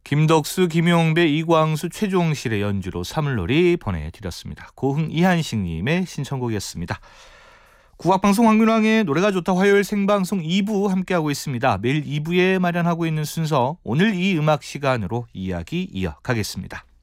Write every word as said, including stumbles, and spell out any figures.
김덕수, 김용배, 이광수, 최종실의 연주로 사물놀이 보내드렸습니다. 고흥 이한식님의 신청곡이었습니다. 국악방송 황민왕의 노래가 좋다 화요일 생방송 이 부 함께하고 있습니다. 매일 이 부에 마련하고 있는 순서, 오늘 이 음악 시간으로 이야기 이어가겠습니다.